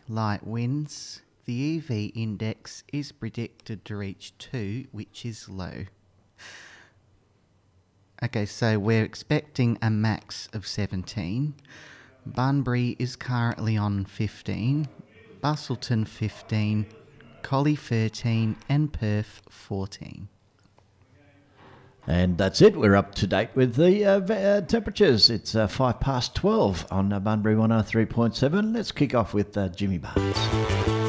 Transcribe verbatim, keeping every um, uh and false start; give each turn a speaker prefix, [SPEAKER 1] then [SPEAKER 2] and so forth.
[SPEAKER 1] light winds. The U V index is predicted to reach two, which is low. Okay, so we're expecting a max of seventeen. Bunbury is currently on fifteen, Busselton fifteen, Collie thirteen, and Perth fourteen.
[SPEAKER 2] And that's it. We're up to date with the uh, v- uh, temperatures. It's uh, five past twelve on uh, Bunbury one oh three point seven. Let's kick off with uh, Jimmy Barnes.